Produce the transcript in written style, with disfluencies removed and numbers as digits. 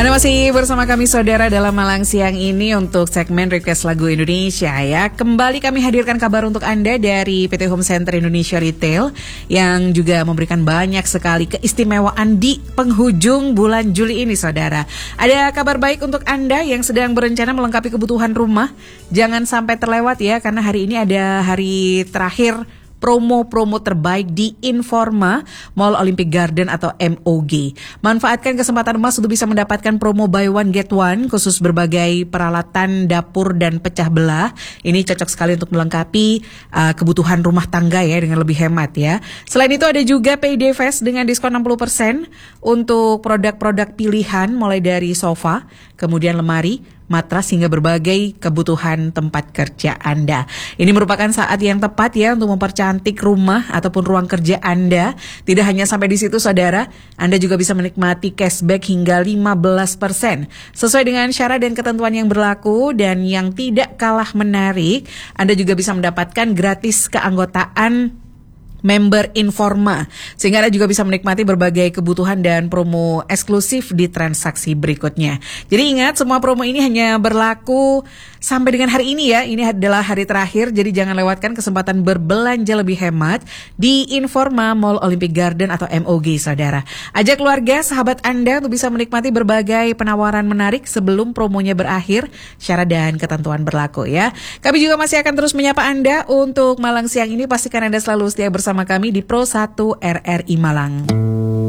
Anda masih bersama kami saudara dalam Malang Siang ini untuk segmen Request Lagu Indonesia ya. Kembali kami hadirkan kabar untuk Anda dari PT Home Center Indonesia Retail yang juga memberikan banyak sekali keistimewaan di penghujung bulan Juli ini saudara. Ada kabar baik untuk Anda yang sedang berencana melengkapi kebutuhan rumah. Jangan sampai terlewat ya, karena hari ini ada hari terakhir promo-promo terbaik di Informa Mall Olympic Garden atau MOG. Manfaatkan kesempatan emas untuk bisa mendapatkan promo buy one get one khusus berbagai peralatan dapur dan pecah belah. Ini cocok sekali untuk melengkapi kebutuhan rumah tangga ya dengan lebih hemat ya. Selain itu ada juga Payday Fest dengan diskon 60% untuk produk-produk pilihan mulai dari sofa, kemudian lemari, matras hingga berbagai kebutuhan tempat kerja Anda. Ini merupakan saat yang tepat ya untuk mempercantik rumah ataupun ruang kerja Anda. Tidak hanya sampai di situ saudara, Anda juga bisa menikmati cashback hingga 15%. Sesuai dengan syarat dan ketentuan yang berlaku dan yang tidak kalah menarik, Anda juga bisa mendapatkan gratis keanggotaan member Informa, sehingga Anda juga bisa menikmati berbagai kebutuhan dan promo eksklusif di transaksi berikutnya. Jadi ingat, semua promo ini hanya berlaku sampai dengan hari ini ya. Ini adalah hari terakhir, jadi jangan lewatkan kesempatan berbelanja lebih hemat di Informa Mall Olympic Garden atau MOG saudara. Ajak keluarga, sahabat Anda untuk bisa menikmati berbagai penawaran menarik sebelum promonya berakhir. Syarat dan ketentuan berlaku ya. Kami juga masih akan terus menyapa Anda untuk Malang Siang ini. Pastikan Anda selalu setia bersama kami di Pro 1 RRI Malang.